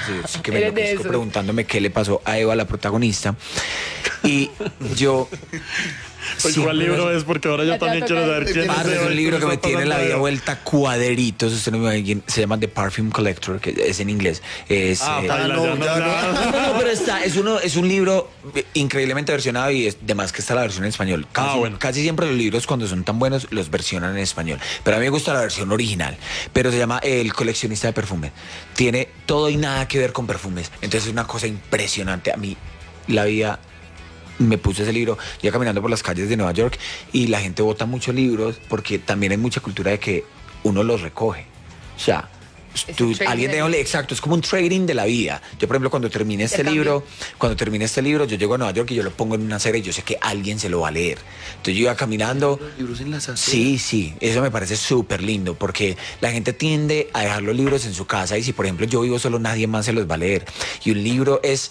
sí que me enloquezco preguntándome qué le pasó a Eva, la protagonista. Y yo... ¿Cuál libro es? Porque ahora yo también quiero saber quién es. Es un libro que me tiene la vida vuelta cuaderitos. Usted no me va a se llama The Perfume Collector, que es en inglés. Es, no, pero es un libro increíblemente versionado y es de más que está la versión en español. Casi siempre los libros cuando son tan buenos los versionan en español. Pero a mí me gusta la versión original. Pero se llama El coleccionista de perfumes. Tiene todo y nada que ver con perfumes. Entonces es una cosa impresionante. A mí la vida... Me puse ese libro ya caminando por las calles de Nueva York y la gente bota muchos libros porque también hay mucha cultura de que uno los recoge. O sea, alguien déjale, exacto, es como un trading de la vida. Yo, por ejemplo, cuando termine este libro, yo llego a Nueva York y yo lo pongo en una acera y yo sé que alguien se lo va a leer. Entonces yo iba caminando. ¿Los libros en las aceras? Sí, eso me parece súper lindo porque la gente tiende a dejar los libros en su casa y si, por ejemplo, yo vivo solo, nadie más se los va a leer. Y un libro es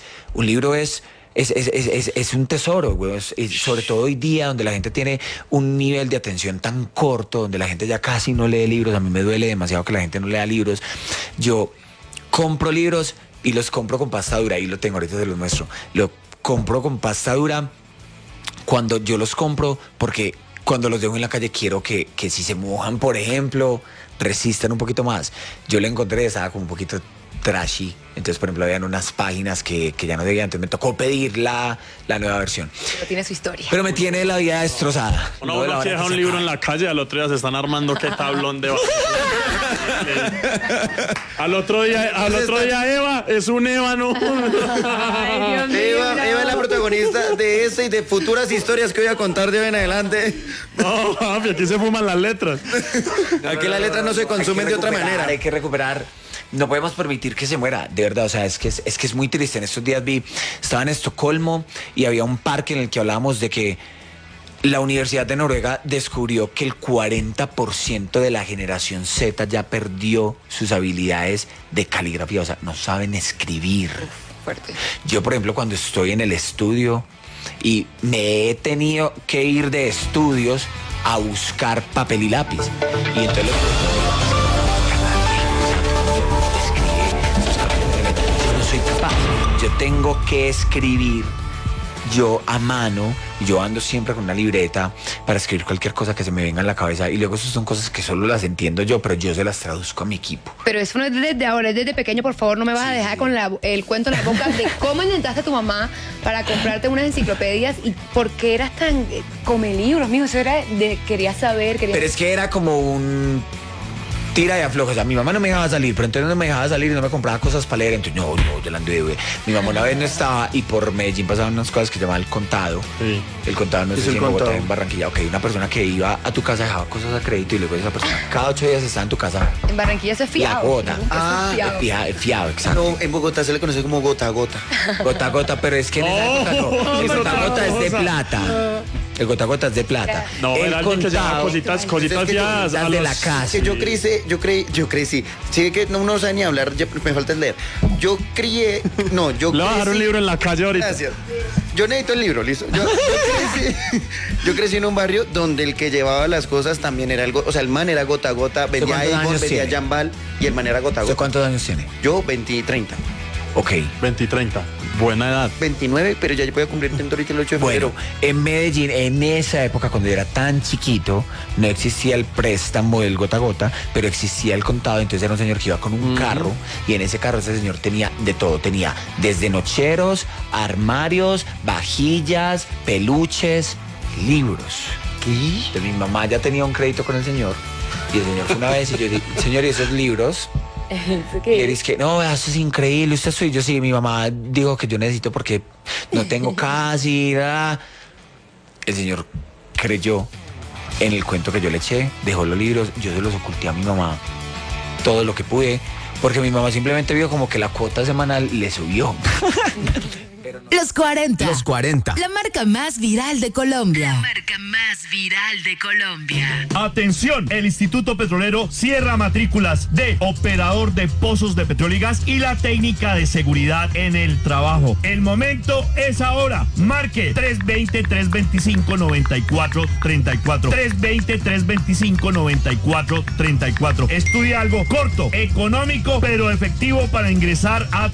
un tesoro, güey. Sobre todo hoy día, donde la gente tiene un nivel de atención tan corto, donde la gente ya casi no lee libros. A mí me duele demasiado que la gente no lea libros. Yo compro libros y los compro con pasta dura. Ahí lo tengo, ahorita se los muestro. Lo compro con pasta dura cuando yo los compro, porque cuando los dejo en la calle quiero que si se mojan, por ejemplo, resistan un poquito más. Yo le encontré, estaba como un poquito trashy. Entonces, por ejemplo, habían unas páginas que ya no debían. Entonces me tocó pedir la nueva versión. Pero tiene su historia. Pero me tiene la vida destrozada. Uno que deja un libro en la calle, al otro día se están armando qué tablón de... al otro día Eva es un ébano. Ay, Dios mío, Eva es la protagonista de esta y de futuras historias que voy a contar de hoy en adelante. No, papi, aquí se fuman las letras. Aquí las letras no se consumen de otra manera. Hay que recuperar. No podemos permitir que se muera, de verdad. O sea, es que es muy triste. En estos días estaba en Estocolmo y había un parque en el que hablábamos de que la Universidad de Noruega descubrió que el 40% de la generación Z ya perdió sus habilidades de caligrafía. O sea, no saben escribir. Fuerte. Yo, por ejemplo, cuando estoy en el estudio y me he tenido que ir de estudios a buscar papel y lápiz. Y entonces yo tengo que escribir yo a mano. Yo ando siempre con una libreta para escribir cualquier cosa que se me venga en la cabeza y luego eso son cosas que solo las entiendo yo, pero yo se las traduzco a mi equipo. Pero eso no es desde ahora, es desde pequeño. Por favor, no me vas a dejar con el cuento en la boca de cómo intentaste a tu mamá para comprarte unas enciclopedias y por qué eras tan come libros, mijo. Eso era de quería saber. Pero es que era como un tira y afloja. O sea, mi mamá no me dejaba salir, pero entonces no me dejaba salir y no me compraba cosas para leer. Entonces, no, yo la anduve. Mi mamá una vez no estaba y por Medellín pasaban unas cosas que se llamaban el contado. Sí. El contado no sé si en Bogotá, en Barranquilla. Ok, una persona que iba a tu casa dejaba cosas a crédito y luego esa persona cada 8 días estaba en tu casa. En Barranquilla eso es fiado. La gota. Fiado, exacto. No, en Bogotá se le conoce como gota a gota. Gota a gota, pero es que en esa época no. El gota a gota es de plata. El gota a gota es de plata. No, era alguien que llevaba cositas ya de la casa. Que yo crecí. Sí, que no uno sabe ni hablar, me falta leer. Yo crié. No, yo le voy a dejar un libro en la calle ahorita. Gracias. Yo necesito el libro, listo. Yo crecí en un barrio donde el que llevaba las cosas también era algo. O sea, el man era gota a gota, vendía Avon, vendía Jambal y el man era gota a gota. ¿Cuántos años tiene? Yo, 20 y 30. Ok. 20 y 30. Buena edad. 29, pero ya voy a cumplir 30 ahorita el 8 de febrero. Bueno, en Medellín, en esa época, cuando yo era tan chiquito, no existía el préstamo del gota a gota, pero existía el contado. Entonces era un señor que iba con un carro y en ese carro ese señor tenía de todo. Tenía desde nocheros, armarios, vajillas, peluches, libros. ¿Qué? Entonces mi mamá ya tenía un crédito con el señor y el señor fue una vez y yo dije, señor, ¿y esos libros? Y él dice que no, eso es increíble. Usted soy yo, sí, mi mamá dijo que yo necesito porque no tengo casi nada. El señor creyó en el cuento que yo le eché, dejó los libros, yo se los oculté a mi mamá todo lo que pude, porque mi mamá simplemente vio como que la cuota semanal le subió. Los 40. Los 40. La marca más viral de Colombia. La marca más viral de Colombia. Atención, el Instituto Petrolero cierra matrículas de operador de pozos de petróleo y gas y la técnica de seguridad en el trabajo. El momento es ahora. Marque 320-325-9434. 320-325-9434. Estudia algo corto, económico, pero efectivo para ingresar a